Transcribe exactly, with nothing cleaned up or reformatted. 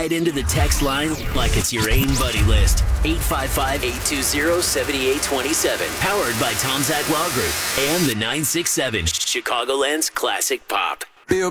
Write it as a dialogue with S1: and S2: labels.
S1: right into the text line like it's your AIM buddy list. eight five five, eight two zero, seven eight two seven. Powered by Tom Zach Law Group and the nine six seven, Chicagoland's classic pop.